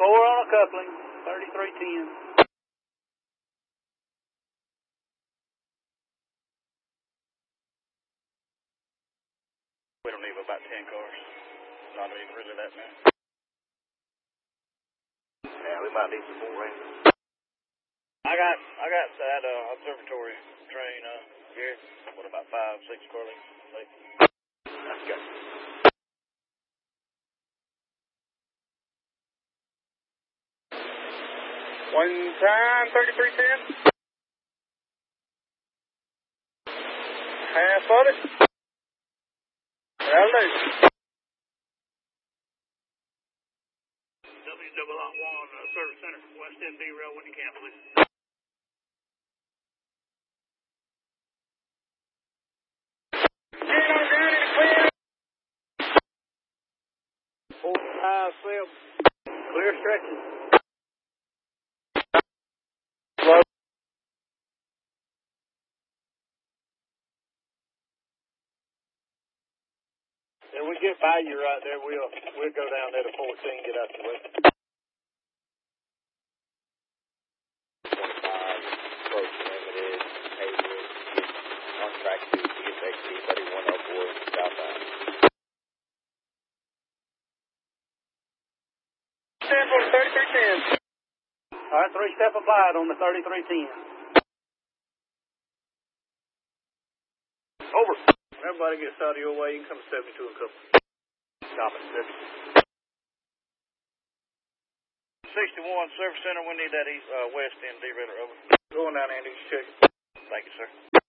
on a coupling, 3310. We don't need about 10 cars. Not even really that many. Yeah, we might need some more rangers. I got that observatory train here. What about 5, 6 car lengths? That's good. One time, 3310. Half of it. That'll do. W001 Service Center, West End Rail, when you can, please. Slip. Clear stretches. Slow. If we get by you right there, we'll go down there to 14, get out the way. 25, close limited, 80, on track to CSXT 3104 southbound. 10 for the 3310. All right, 3-step applied on the 3310. Over. Everybody gets out of your way. You can come 72 and couple. Stop at 61 Service Center, we need that east, west end derailer, over. Going down, Andy. Check. Thank you, sir.